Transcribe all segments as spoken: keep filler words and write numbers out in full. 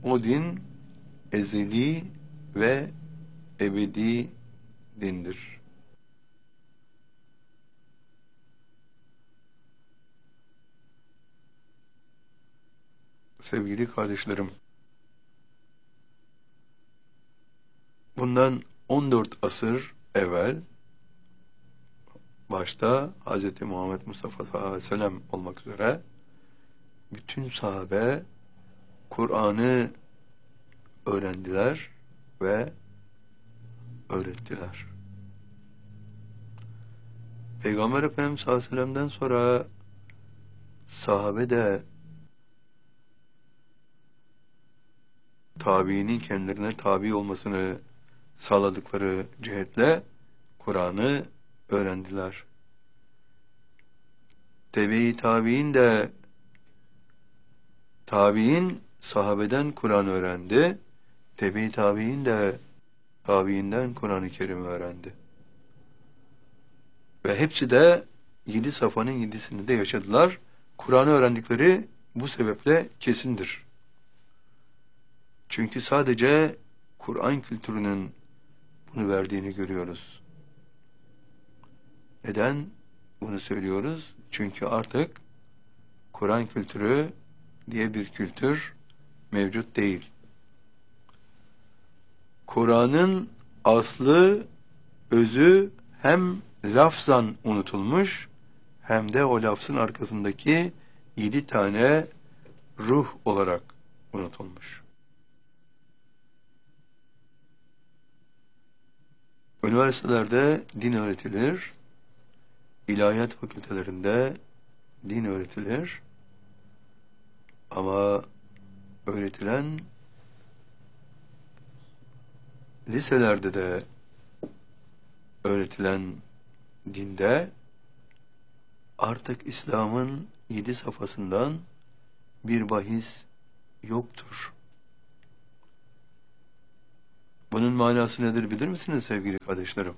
O din ezeli ve ebedi dindir. Sevgili kardeşlerim, bundan on dört asır evvel, başta Hz. Muhammed Mustafa sallallahu aleyhi ve sellem olmak üzere bütün sahabe Kur'an'ı öğrendiler ve öğrettiler. Peygamber Efendimiz sallallahu aleyhi ve sellem'den sonra sahabe de tabiinin kendilerine tabi olmasını sağladıkları cihetle Kur'an'ı öğrendiler. Tebe-i tabiin de tabiin sahabeden Kur'an öğrendi. Tebe-i tabiin de tabiinden Kur'an-ı Kerim öğrendi. Ve hepsi de yedi safhanın yedisini de yaşadılar. Kur'an'ı öğrendikleri bu sebeple kesindir. Çünkü sadece Kur'an kültürünün bunu verdiğini görüyoruz. Neden bunu söylüyoruz? Çünkü artık Kur'an kültürü diye bir kültür mevcut değil. Kur'an'ın aslı, özü hem lafzan unutulmuş, hem de o lafzın arkasındaki yedi tane ruh olarak unutulmuş. Üniversitelerde din öğretilir, ilahiyat fakültelerinde din öğretilir, ama öğretilen liselerde de öğretilen dinde artık İslam'ın yedi safhasından bir bahis yoktur. Bunun manası nedir bilir misiniz sevgili kardeşlerim?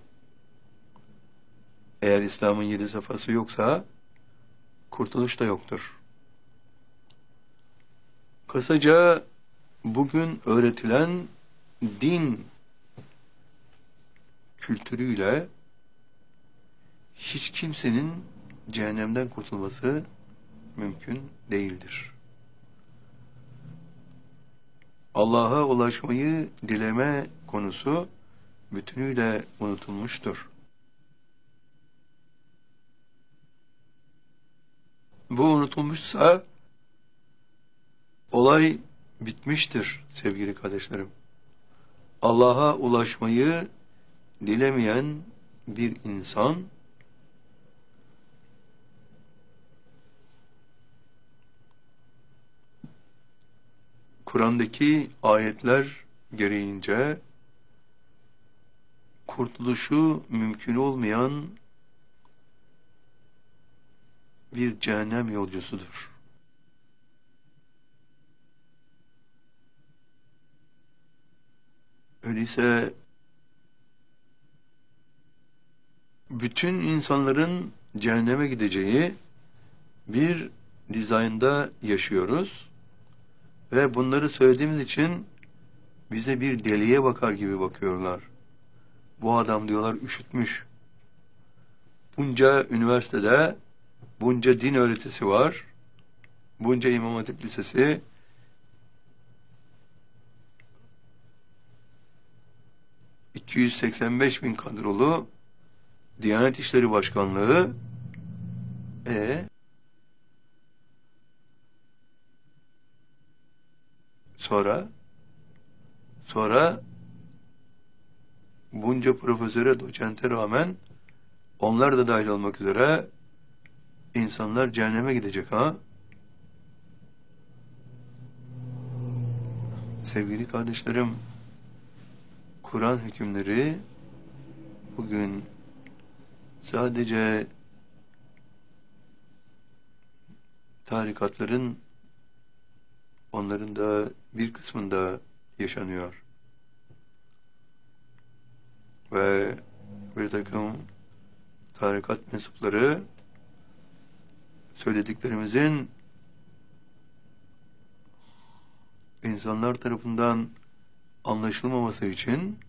Eğer İslam'ın yedi safhası yoksa kurtuluş da yoktur. Kısaca bugün öğretilen din kültürüyle hiç kimsenin cehennemden kurtulması mümkün değildir. Allah'a ulaşmayı dileme konusu bütünüyle unutulmuştur. Bu unutulmuşsa olay bitmiştir sevgili kardeşlerim. Allah'a ulaşmayı dilemeyen bir insan Kur'an'daki ayetler gereğince kurtuluşu mümkün olmayan bir cehennem yolcusudur. Öyleyse bütün insanların cehenneme gideceği bir dizaynda yaşıyoruz ve bunları söylediğimiz için bize bir deliye bakar gibi bakıyorlar. Bu adam diyorlar üşütmüş. Bunca üniversitede bunca din öğretisi var. Bunca İmam Hatip Lisesi, iki yüz seksen beş bin kadrolu Diyanet İşleri Başkanlığı, e sonra sonra bunca profesöre, doçente rağmen onlar da dahil olmak üzere insanlar cehenneme gidecek ha? Sevgili kardeşlerim, Kur'an hükümleri bugün sadece tarikatların, onların da bir kısmında yaşanıyor. Ve bir takım tarikat mensupları söylediklerimizin insanlar tarafından anlaşılmaması için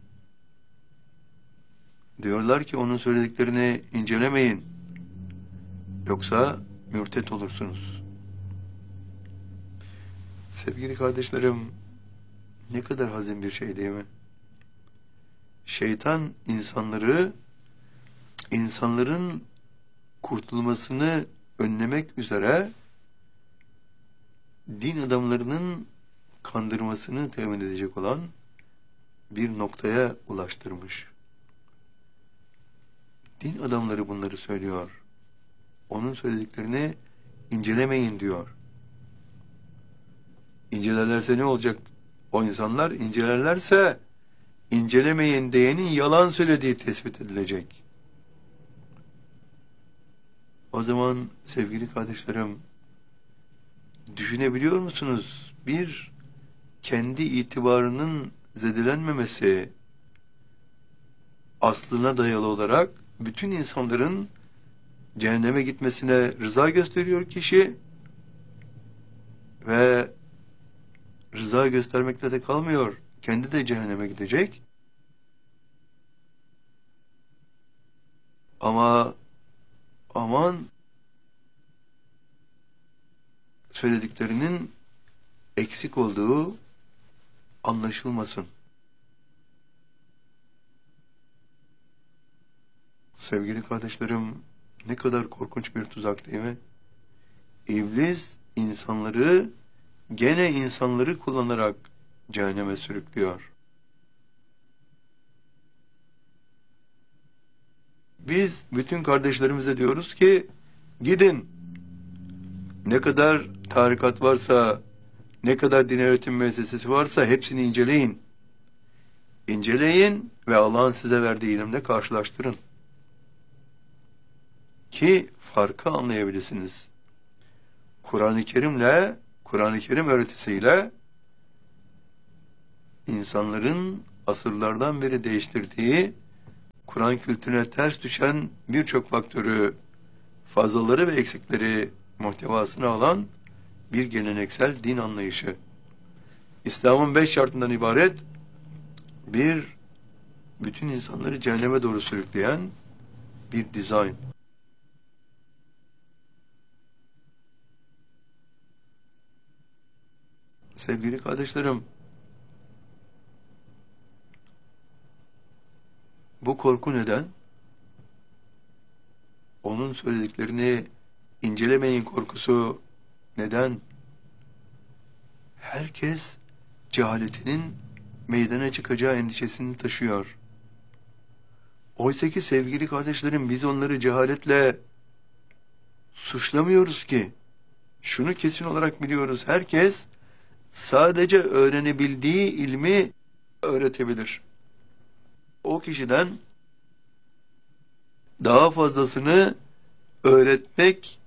diyorlar ki onun söylediklerini incelemeyin. Yoksa mürtet olursunuz. Sevgili kardeşlerim, ne kadar hazin bir şey değil mi? Şeytan insanları, insanların kurtulmasını önlemek üzere din adamlarının kandırmasını temin edecek olan bir noktaya ulaştırmış. Din adamları bunları söylüyor. Onun söylediklerini incelemeyin diyor. İncelerlerse ne olacak? O insanlar incelerlerse incelemeyin diyenin yalan söylediği tespit edilecek. O zaman sevgili kardeşlerim, düşünebiliyor musunuz? Bir, kendi itibarının zedelenmemesi aslına dayalı olarak bütün insanların cehenneme gitmesine rıza gösteriyor kişi ve rıza göstermekle de kalmıyor. Kendi de cehenneme gidecek. Ama aman söylediklerinin eksik olduğu anlaşılmasın. Sevgili kardeşlerim, ne kadar korkunç bir tuzak değil mi? İblis insanları, gene insanları kullanarak cehenneme sürüklüyor. Biz bütün kardeşlerimize diyoruz ki, gidin, ne kadar tarikat varsa, ne kadar din öğretim müessesesi varsa hepsini inceleyin. İnceleyin ve Allah'ın size verdiği ilimle karşılaştırın. Ki farkı anlayabilirsiniz. Kur'an-ı Kerim'le, Kur'an-ı Kerim öğretisiyle insanların asırlardan beri değiştirdiği Kur'an kültürüne ters düşen birçok faktörü, fazlaları ve eksikleri muhtevasına alan bir geleneksel din anlayışı. İslam'ın beş şartından ibaret bir, bütün insanları cehenneme doğru sürükleyen bir dizayn. Sevgili kardeşlerim, bu korku neden? Onun söylediklerini incelemeyin korkusu neden? Herkes cehaletinin meydana çıkacağı endişesini taşıyor. Oysa ki sevgili kardeşlerim, biz onları cehaletle suçlamıyoruz ki. Şunu kesin olarak biliyoruz. Herkes sadece öğrenebildiği ilmi öğretebilir. O kişiden daha fazlasını öğretmek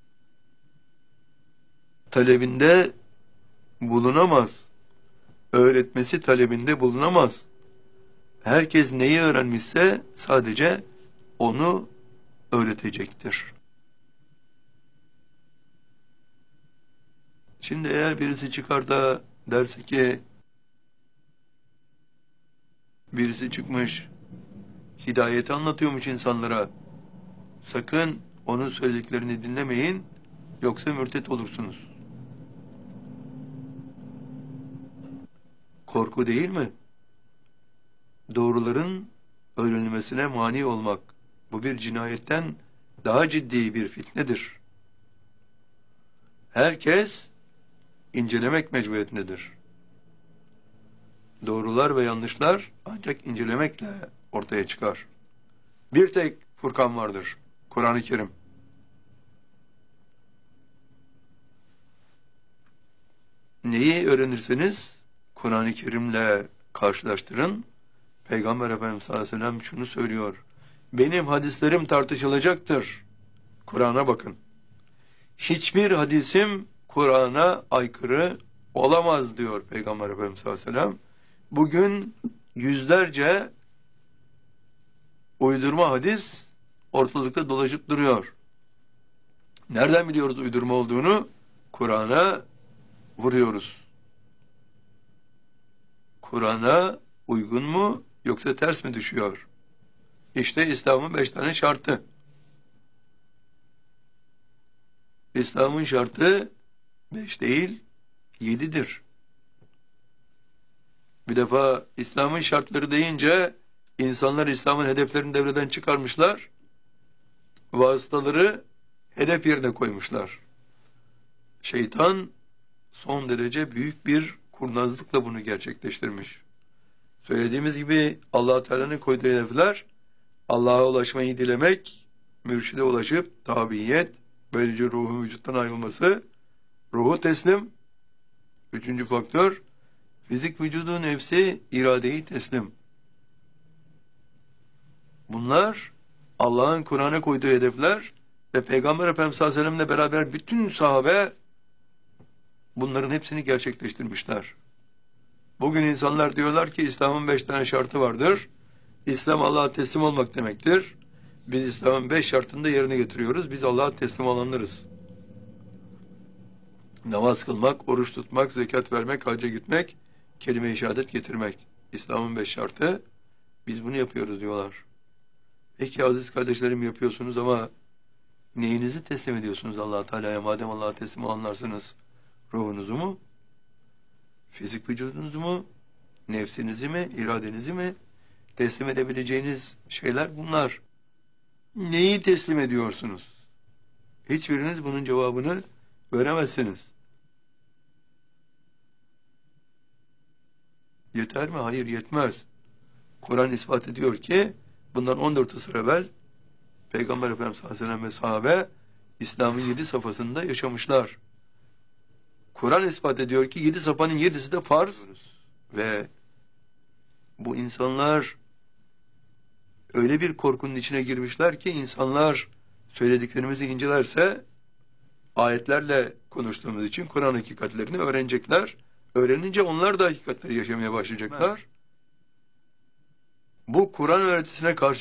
talebinde bulunamaz. Öğretmesi talebinde bulunamaz. Herkes neyi öğrenmişse sadece onu öğretecektir. Şimdi eğer birisi çıkar da derse ki, birisi çıkmış hidayeti anlatıyormuş insanlara, sakın onun söylediklerini dinlemeyin yoksa mürtet olursunuz. Korku değil mi? Doğruların öğrenilmesine mani olmak, bu bir cinayetten daha ciddi bir fitnedir. Herkes incelemek mecburiyetindedir. Doğrular ve yanlışlar ancak incelemekle ortaya çıkar. Bir tek Furkan vardır, Kur'an-ı Kerim. Neyi öğrenirseniz Kur'an-ı Kerim'le karşılaştırın. Peygamber Efendimiz sallallahu aleyhi ve sellem şunu söylüyor: benim hadislerim tartışılacaktır. Kur'an'a bakın. Hiçbir hadisim Kur'an'a aykırı olamaz diyor Peygamber Efendimiz sallallahu aleyhi ve sellem. Bugün yüzlerce uydurma hadis ortalıkta dolaşıp duruyor. Nereden biliyoruz uydurma olduğunu? Kur'an'a vuruyoruz. Kur'an'a uygun mu yoksa ters mi düşüyor? İşte İslam'ın beş tane şartı. İslam'ın şartı beş değil, yedidir. Bir defa İslam'ın şartları deyince insanlar İslam'ın hedeflerini devreden çıkarmışlar. Vasıtaları hedef yerine koymuşlar. Şeytan son derece büyük bir kurnazlıkla bunu gerçekleştirmiş. Söylediğimiz gibi Allah Teala'nın koyduğu hedefler Allah'a ulaşmayı dilemek, mürşide ulaşıp tabiyet, böylece ruhun vücuttan ayrılması, ruhu teslim. Üçüncü faktör, fizik vücudu, nefsi, iradeyi teslim. Bunlar Allah'ın Kur'an'a koyduğu hedefler ve Peygamber Efendimiz sallallahu aleyhi ve sellem'le beraber bütün sahabe bunların hepsini gerçekleştirmişler. Bugün insanlar diyorlar ki İslam'ın beş tane şartı vardır. İslam Allah'a teslim olmak demektir. Biz İslam'ın beş şartını da yerine getiriyoruz. Biz Allah'a teslim olanlarız. Namaz kılmak, oruç tutmak, zekat vermek, hacca gitmek, kelime-i şehadet getirmek. İslam'ın beş şartı. Biz bunu yapıyoruz diyorlar. Peki aziz kardeşlerim, yapıyorsunuz ama neyinizi teslim ediyorsunuz Allah Teala'ya? Madem Allah'a teslim olanlarsınız, ruhunuzu mu? Fizik vücudunuzu mu? Nefsinizi mi? İradenizi mi? Teslim edebileceğiniz şeyler bunlar. Neyi teslim ediyorsunuz? Hiçbiriniz bunun cevabını veremezsiniz. Yeter mi? Hayır, yetmez. Kur'an ispat ediyor ki bundan on dört asır evvel Peygamber Efendimiz sallallahu aleyhi ve sellem ve sahabe İslam'ın yedi safhasında yaşamışlar. Kur'an ispat ediyor ki yedi safhanın yedisi de farz ve bu insanlar öyle bir korkunun içine girmişler ki insanlar söylediklerimizi incelerse ayetlerle konuştuğumuz için Kur'an hakikatlerini öğrenecekler. Öğrenince onlar da hakikatleri yaşamaya başlayacaklar. Bu Kur'an öğretisine karşı